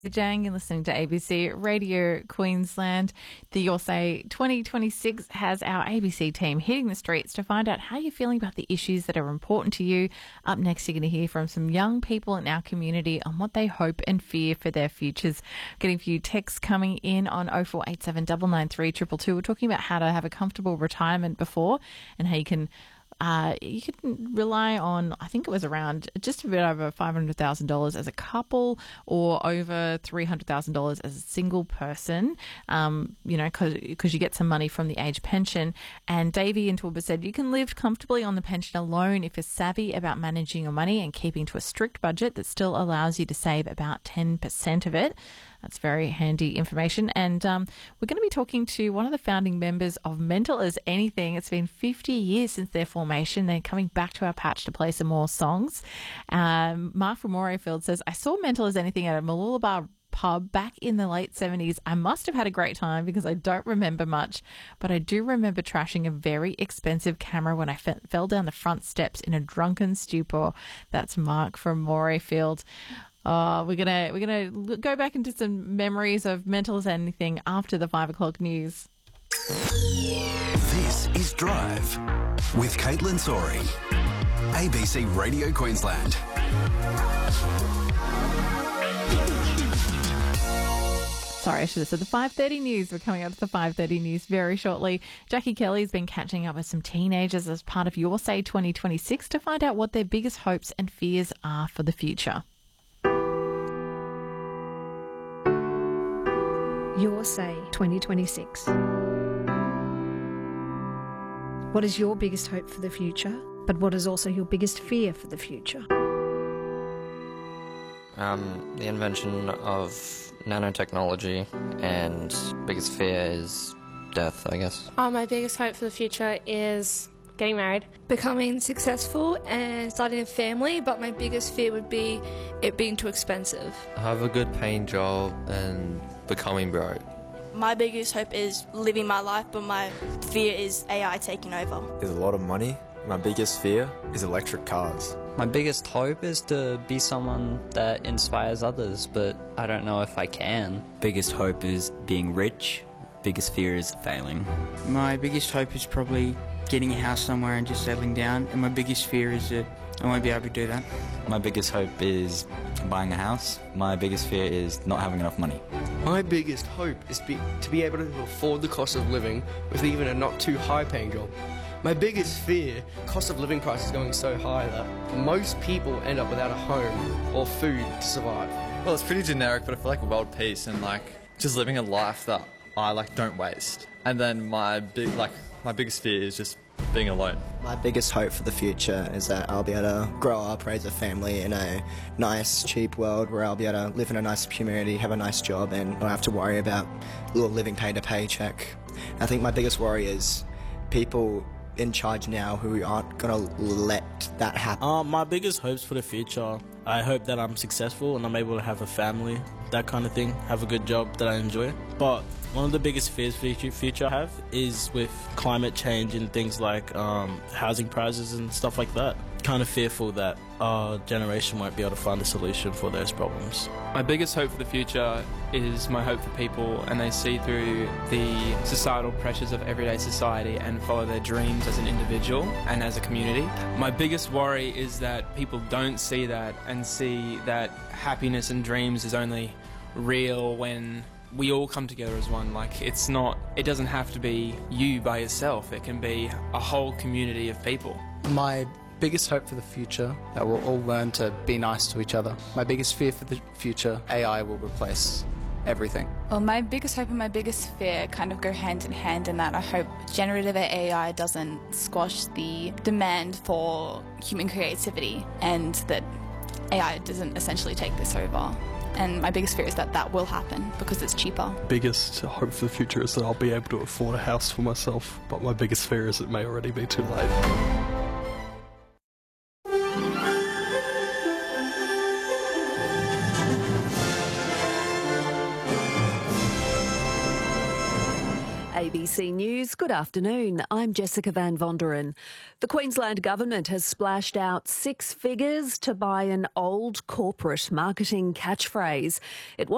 Jang, you're listening to ABC Radio Queensland. The Your Say 2026 has our ABC team hitting the streets to find out how you're feeling about the issues that are important to you. Up next, you're going to hear from some young people in our community on what they hope and fear for their futures. Getting a few texts coming in on 0487 993 222. We're talking about how to have a comfortable retirement before and how you can rely on, I think it was around just a bit over $500,000 as a couple or over $300,000 as a single person, because you get some money from the age pension. And Davey in Toowoomba said you can live comfortably on the pension alone if you're savvy about managing your money and keeping to a strict budget that still allows you to save about 10% of it. That's very handy information. And we're going to be talking to one of the founding members of Mental as Anything. It's been 50 years since their formation. They're coming back to our patch to play some more songs. Mark from Morayfield says, I saw Mental as Anything at a Mooloolaba pub back in the late 70s. I must have had a great time because I don't remember much, but I do remember trashing a very expensive camera when I fell down the front steps in a drunken stupor. That's Mark from Morayfield. We're gonna go back into some memories of Mental as Anything after the 5 o'clock news. This is Drive with Caitlin Sorey, ABC Radio Queensland. Sorry, I should have said the 5:30 news. We're coming up to the 5:30 news very shortly. Jackie Kelly's been catching up with some teenagers as part of Your Say 2026 to find out what their biggest hopes and fears are for the future. Your Say 2026. What is your biggest hope for the future, but what is also your biggest fear for the future? The invention of nanotechnology, and biggest fear is death, I guess. My biggest hope for the future is getting married. Becoming successful and starting a family, but my biggest fear would be it being too expensive. Have a good paying job and becoming broke. My biggest hope is living my life, but my fear is AI taking over. There's a lot of money. My biggest fear is electric cars. My biggest hope is to be someone that inspires others, but I don't know if I can. Biggest hope is being rich. Biggest fear is failing. My biggest hope is probably getting a house somewhere and just settling down, and my biggest fear is that I won't be able to do that. My biggest hope is buying a house. My biggest fear is not having enough money. My biggest hope is to be able to afford the cost of living with even a not too high paying job. My biggest fear, cost of living prices going so high that most people end up without a home or food to survive. Well, it's pretty generic, but I feel like world peace and just living a life that I don't waste. And then my biggest fear is just being alone. My biggest hope for the future is that I'll be able to grow up, raise a family in a nice, cheap world where I'll be able to live in a nice community, have a nice job, and not have to worry about living pay to paycheck. I think my biggest worry is people in charge now who aren't going to let that happen. My biggest hopes for the future, I hope that I'm successful and I'm able to have a family, that kind of thing, have a good job that I enjoy. But one of the biggest fears for the future I have is with climate change and things like housing prices and stuff like that. Kind of fearful that our generation won't be able to find a solution for those problems. My biggest hope for the future is my hope for people, and they see through the societal pressures of everyday society and follow their dreams as an individual and as a community. My biggest worry is that people don't see that and see that happiness and dreams is only real when we all come together as one. It doesn't have to be you by yourself. It can be a whole community of people. My biggest hope for the future, that we'll all learn to be nice to each other. My biggest fear for the future, AI will replace everything. Well, my biggest hope and my biggest fear kind of go hand in hand in that I hope generative AI doesn't squash the demand for human creativity and that AI doesn't essentially take this over. And my biggest fear is that that will happen because it's cheaper. Biggest hope for the future is that I'll be able to afford a house for myself, but my biggest fear is it may already be too late. ABC News, good afternoon. I'm Jessica Van Vonderen. The Queensland Government has splashed out 6 figures to buy an old corporate marketing catchphrase. It